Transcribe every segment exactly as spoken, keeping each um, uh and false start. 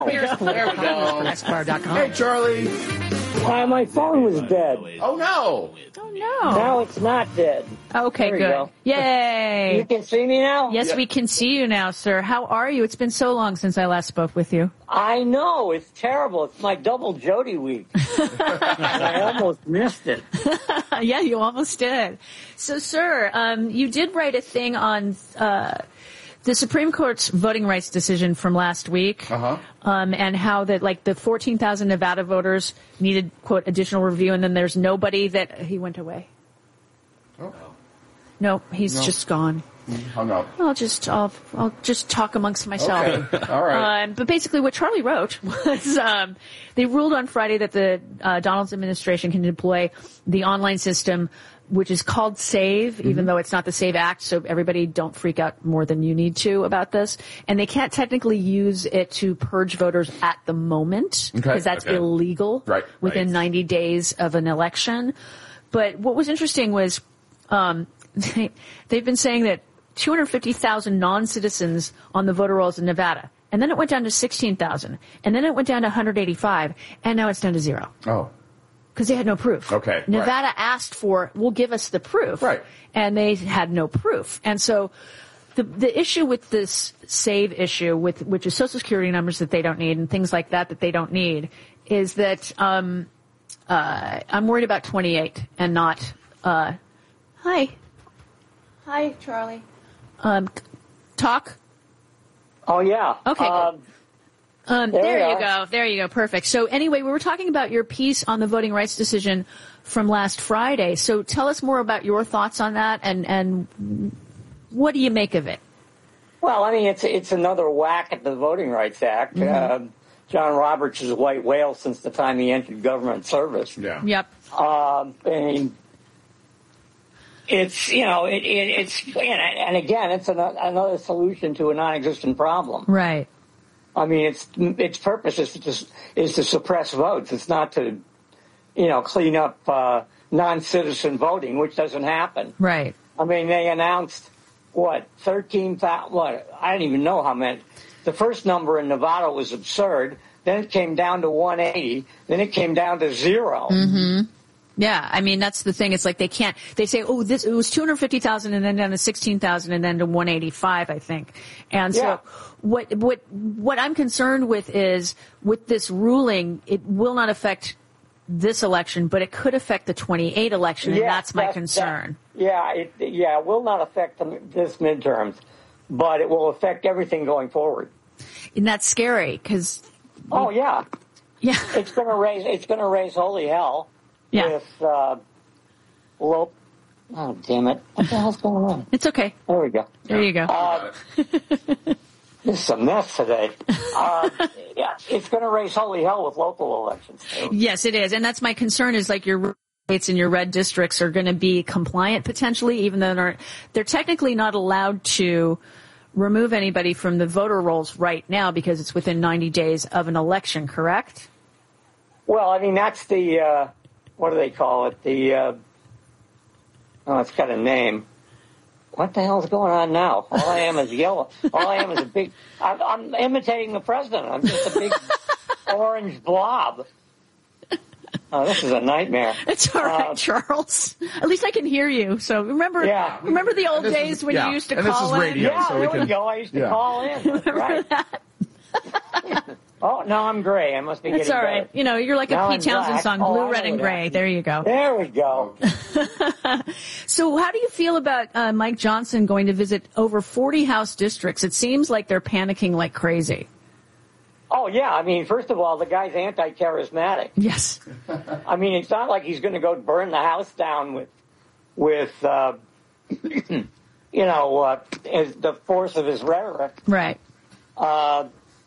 There we go. Esquire dot com. Hey, Charlie. Uh, my phone was dead. Oh, no. Oh, no. Now it's not dead. Okay, There we good. go. Yay. You can see me now? Yes, Yeah. we can see you now, sir. How are you? It's been so long since I last spoke with you. I know. It's terrible. It's my double Jody week. I almost missed it. Yeah, you almost did. So, sir, um, you did write a thing on uh, the Supreme Court's voting rights decision from last week, Uh-huh. um, and how that, like, the fourteen thousand Nevada voters needed, quote, additional review, and then there's nobody that he went away. Oh, No, he's No. just gone. hung up. I'll just, I'll, I'll just talk amongst myself. Okay. All right. Um, but basically what Charlie wrote was um, they ruled on Friday that the uh, Donald's administration can deploy the online system, which is called SAVE, Mm-hmm. even though it's not the SAVE Act, so everybody don't freak out more than you need to about this. And they can't technically use it to purge voters at the moment, Okay. because that's Okay. illegal Right, within right. ninety days of an election. But what was interesting was um, they, they've been saying that two hundred fifty thousand non-citizens on the voter rolls in Nevada. And then it went down to sixteen thousand. And then it went down to one hundred eighty-five. And now it's down to zero. Oh. Because they had no proof. Okay, right. Nevada asked for, well, give us the proof. Right. And they had no proof. And so the the issue with this SAVE issue, with which is Social Security numbers that they don't need and things like that that they don't need, is that um, uh, I'm worried about twenty-eight and not, uh, hi. Hi, Charlie. Um, talk? Oh, yeah. Okay. Um, Um, There there we you are. go. There you go. Perfect. So anyway, we were talking about your piece on the voting rights decision from last Friday. So tell us more about your thoughts on that, and, and what do you make of it? well, I mean, it's it's another whack at the Voting Rights Act. Mm-hmm. Uh, John Roberts is a white whale since the time he entered government service. Yeah. Yep. Um, I mean, it's, you know, it, it, it's, and, and again, it's an, another solution to a non-existent problem. Right. I mean, its its purpose is to just, is to suppress votes. It's not to, you know, clean up uh, non-citizen voting, which doesn't happen. Right. I mean, they announced what thirteen thousand. What I don't even know how many. The first number in Nevada was absurd. Then it came down to one eighty. Then it came down to zero. Mm-hmm. Yeah, I mean, that's the thing. It's like they can't, they say, oh, this, it was two hundred fifty thousand and then down to sixteen thousand and then to one eighty-five, I think. And so Yeah. what, what, what I'm concerned with is with this ruling, it will not affect this election, but it could affect the twenty-eight election, and Yeah, that's my that- concern. that- yeah, it, yeah, it will not affect the, this midterms, but it will affect everything going forward. And that's scary, because, Oh yeah, yeah, it's going to raise it's going to raise holy hell. Yeah. With uh, low. Oh damn it! What the hell's going on? it's okay. There we go. There you go. Uh, this is a mess today. Uh, yeah, it's going to raise holy hell with local elections. Yes, it is. And that's my concern, is like your states and your red districts are going to be compliant potentially, even though they're, they're technically not allowed to remove anybody from the voter rolls right now because it's within ninety days of an election, correct? Well, I mean that's the uh, what do they call it? The uh, oh, it's got a name. What the hell's going on now? All I am is yellow. All I am is a big. I'm, I'm imitating the president. I'm just a big orange blob. Oh, this is a nightmare. It's all right, Uh, Charles. At least I can hear you. So remember, Yeah. remember the old And this days is- when yeah. you used to And this call is in? radio. Yeah, so we there we can- go. I used to yeah. call in. That's Remember right. that? Oh, no, I'm gray. I must be It's getting all better. right. You know, you're like Now a I'm Pete Townsend black. song, Oh, Blue, I Red, know and that. Gray. There you go. There we go. So how do you feel about uh, Mike Johnson going to visit over forty House districts? It seems like they're panicking like crazy. Oh, yeah. I mean, first of all, the guy's anti-charismatic. Yes. I mean, it's not like he's going to go burn the house down with, with uh, you know, uh, his, the force of his rhetoric. Right. Uh,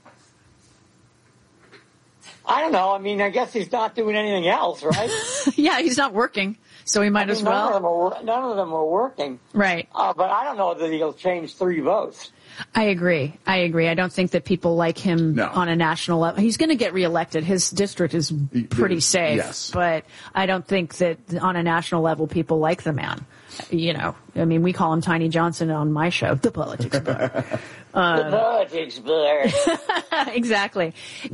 I don't know. I mean, I guess he's not doing anything else, right? Yeah, he's not working, so he might I mean, as none of well. them are, none of them are working. Right. Uh, but I don't know that he'll change three votes. I agree. I agree. I don't think that people like him No. on a national level. He's going to get reelected. His district is pretty is, safe. yes. But I don't think that on a national level people like the man. You know, I mean, we call him Tiny Johnson on my show, The Politics Bar. The politics blur. Exactly.